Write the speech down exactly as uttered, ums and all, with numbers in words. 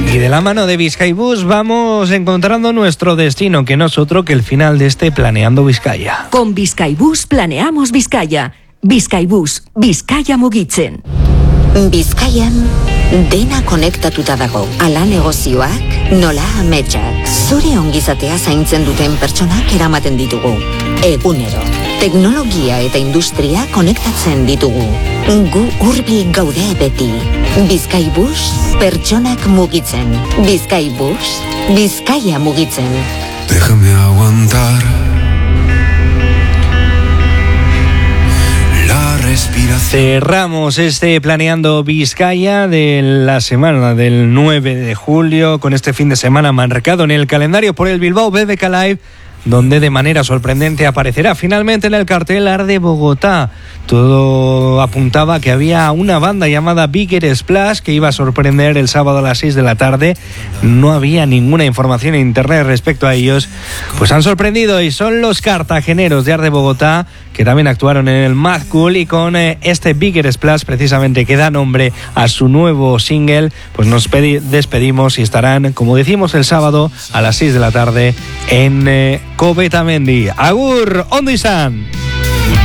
Y de la mano de Bizkaibus vamos encontrando nuestro destino, que no es otro que el final de este Planeando Bizkaia. Con Bizkaibus planeamos Bizkaia. Bizkaibus, Bizkaia mugitzen. Bizkaian dena konektatuta dago. Ala negozioak, nola ametsak. Zure ongizatea zaintzen duten pertsonak eramaten ditugu. Egunero, teknologia eta industria konektatzen ditugu. Gu hurbil gaude beti. Bizkaibus, pertsonak mugitzen. Bizkaibus, Bizkaia mugitzen. Déjame aguantar. Cerramos este Planeando Bizkaia de la semana del nueve de julio con este fin de semana marcado en el calendario por el Bilbao B B K Live, donde de manera sorprendente aparecerá finalmente en el cartel Arde Bogotá. Todo apuntaba que había una banda llamada Bigger Splash que iba a sorprender el sábado a las seis de la tarde. No había ninguna información en internet respecto a ellos. Pues han sorprendido y son los cartageneros de Arde Bogotá, que también actuaron en el Mad Cool, y con eh, este Bigger Splash precisamente que da nombre a su nuevo single, pues nos pedi- despedimos y estarán, como decimos, el sábado a las seis de la tarde en eh, Coveta Mendi. Agur, ondo izan!